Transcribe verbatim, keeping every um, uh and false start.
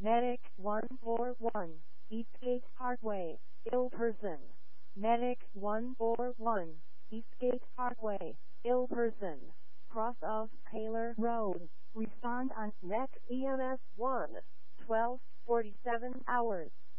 Medic one four one, Eastgate Parkway, ill person. Medic one four one, Eastgate Parkway, ill person. Cross of Taylor Road. Respond on next E M S one, twelve forty-seven hours.